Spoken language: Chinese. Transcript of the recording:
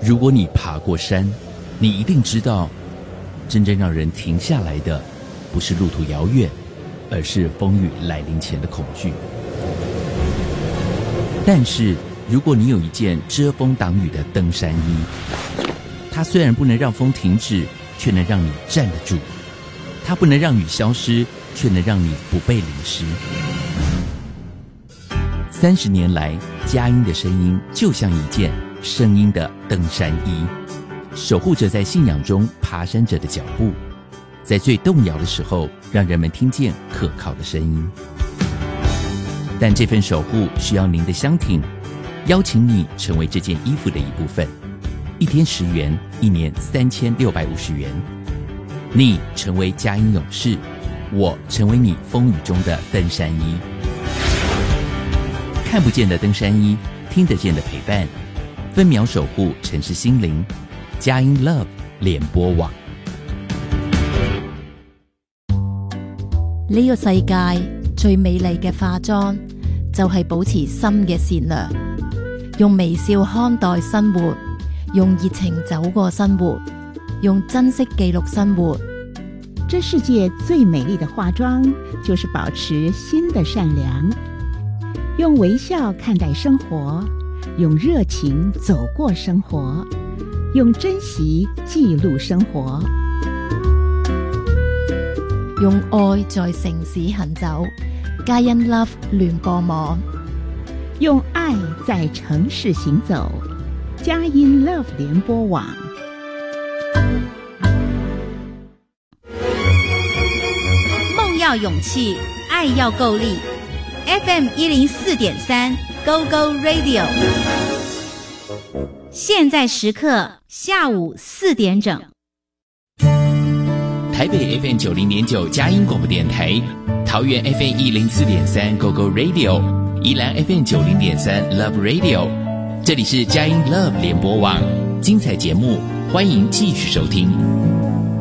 如果你爬过山，你一定知道，真正让人停下来的，不是路途遥远，而是风雨来临前的恐惧。但是，如果你有一件遮风挡雨的登山衣，它虽然不能让风停止，却能让你站得住；它不能让雨消失，却能让你不被淋湿。30年来，佳音的声音就像一件声音的登山衣，守护着在信仰中爬山者的脚步，在最动摇的时候，让人们听见可靠的声音。但这份守护需要您的相挺，邀请你成为这件衣服的一部分，1天10元，1年3650元。你成为佳音勇士，我成为你风雨中的登山衣。看不见的登山衣，听得见的陪伴，分秒守护城市心灵。佳音 Love 聯播網。 呢個世界最美麗嘅化妝，就係保持心嘅善良，用微笑看待生活，用熱情走過生活，用珍惜記錄生活。 這世界最美麗的化妝，就是保持心的善良，用微笑看待生活，用熱情走過生活，用珍惜記錄生活， 用愛在城市行走。佳音 Love 聯播網， 用愛在城市行走。佳音 Love 聯播網。 夢要勇氣，愛要夠力。FM 104.3 Go Go Radio， 現在時刻下午4點整。 台北 FM 90.9佳音廣播電台，桃園 FM 104.3 Go Go Radio， 宜蘭 FM 90.3 Love Radio， 這裡是佳音 Love 聯播網，精彩節目，歡迎繼續收聽。